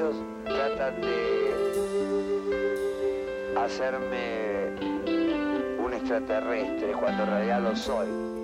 medios tratan de hacerme un extraterrestre cuando en realidad lo soy.